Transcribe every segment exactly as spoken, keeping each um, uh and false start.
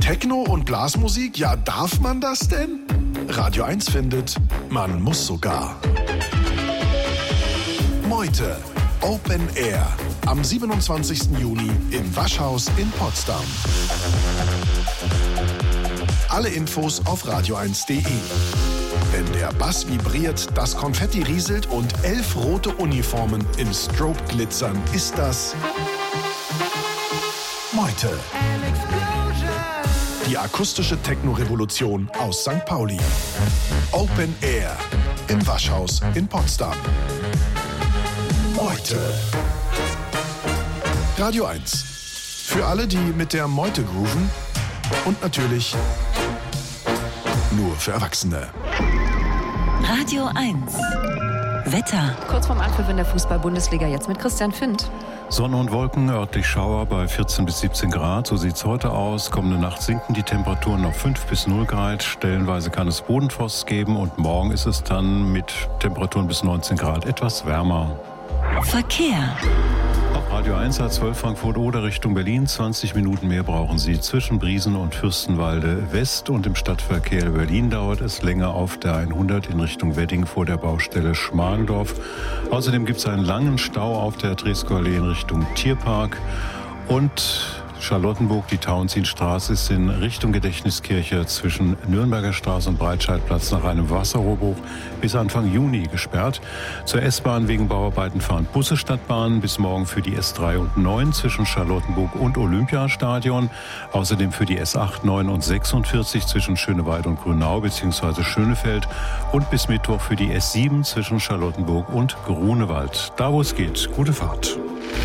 Techno und Blasmusik, ja, darf man das denn? Radio eins findet, man muss sogar. Meute, Open Air, am siebenundzwanzigsten Juni im Waschhaus in Potsdam. Alle Infos auf radio eins punkt de. Wenn der Bass vibriert, das Konfetti rieselt und elf rote Uniformen im Strobe glitzern, ist das Meute. Die akustische Techno-Revolution aus Sankt Pauli. Open Air im Waschhaus in Potsdam. Meute. Radio eins. Für alle, die mit der Meute grooven. Und natürlich nur für Erwachsene. Radio eins. Wetter. Kurz vorm Anpfiff in der Fußball-Bundesliga, jetzt mit Christian Findt. Sonne und Wolken, örtlich Schauer bei vierzehn bis siebzehn Grad. So sieht's heute aus. Kommende Nacht sinken die Temperaturen auf fünf bis null Grad. Stellenweise kann es Bodenfrost geben. Und morgen ist es dann mit Temperaturen bis neunzehn Grad etwas wärmer. Verkehr. Auf Radio eins A zwölf Frankfurt-Oder Richtung Berlin. zwanzig Minuten mehr brauchen Sie zwischen Briesen und Fürstenwalde West. Und im Stadtverkehr Berlin dauert es länger auf der hundert in Richtung Wedding vor der Baustelle Schmargendorf. Außerdem gibt es einen langen Stau auf der Trieskow-Allee in Richtung Tierpark. Und Charlottenburg, die Tauentzienstraße, ist in Richtung Gedächtniskirche zwischen Nürnberger Straße und Breitscheidplatz nach einem Wasserrohrbruch bis Anfang Juni gesperrt. Zur S-Bahn wegen Bauarbeiten fahren Busse Stadtbahn bis morgen für die S drei und neun zwischen Charlottenburg und Olympiastadion. Außerdem für die S acht, neun und sechsundvierzig zwischen Schöneweide und Grünau bzw. Schönefeld und bis Mittwoch für die S sieben zwischen Charlottenburg und Grunewald. Da wo es geht, gute Fahrt.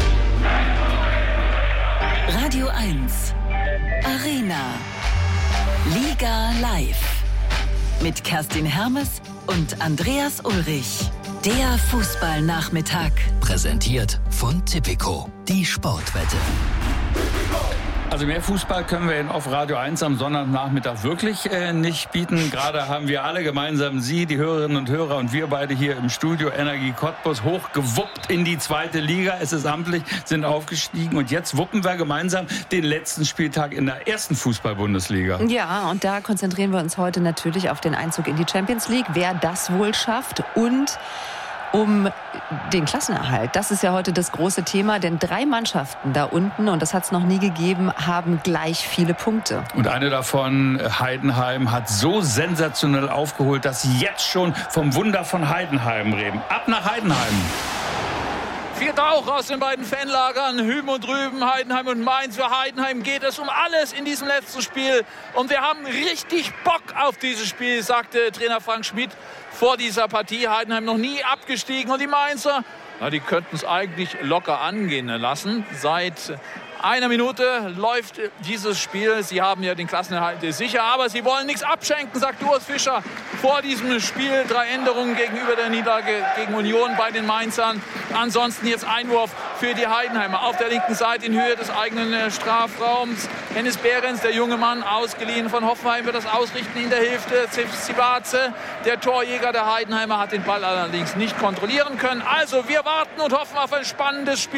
Radio eins. Arena. Liga live. Mit Kerstin Hermes und Andreas Ulrich. Der Fußballnachmittag. Präsentiert von Tipico. Die Sportwette. Also mehr Fußball können wir Ihnen auf Radio eins am Sonntagnachmittag wirklich äh, nicht bieten. Gerade haben wir alle gemeinsam, Sie, die Hörerinnen und Hörer und wir beide hier im Studio Energie Cottbus hochgewuppt in die zweite Liga. Es ist amtlich, sind aufgestiegen und jetzt wuppen wir gemeinsam den letzten Spieltag in der ersten Fußball-Bundesliga. Ja, und da konzentrieren wir uns heute natürlich auf den Einzug in die Champions League, wer das wohl schafft und um den Klassenerhalt. Das ist ja heute das große Thema, denn drei Mannschaften da unten, und das hat es noch nie gegeben, haben gleich viele Punkte. Und eine davon, Heidenheim, hat so sensationell aufgeholt, dass sie jetzt schon vom Wunder von Heidenheim reden. Ab nach Heidenheim. Viel Rauch aus den beiden Fanlagern, hüben und drüben, Heidenheim und Mainz. Für Heidenheim geht es um alles in diesem letzten Spiel. Und wir haben richtig Bock auf dieses Spiel, sagte Trainer Frank Schmidt vor dieser Partie. Heidenheim noch nie abgestiegen. Und die Mainzer, na, die könnten es eigentlich locker angehen lassen. Seit einer Minute läuft dieses Spiel. Sie haben ja den Klassenerhalt sicher, aber sie wollen nichts abschenken, sagt Urs Fischer vor diesem Spiel. Drei Änderungen gegenüber der Niederlage gegen Union bei den Mainzern. Ansonsten jetzt Einwurf für die Heidenheimer. Auf der linken Seite in Höhe des eigenen Strafraums. Hennis Behrens, der junge Mann, ausgeliehen von Hoffenheim, wird das ausrichten in der Hälfte. Zivace, der Torjäger der Heidenheimer, hat den Ball allerdings nicht kontrollieren können. Also wir warten und hoffen auf ein spannendes Spiel.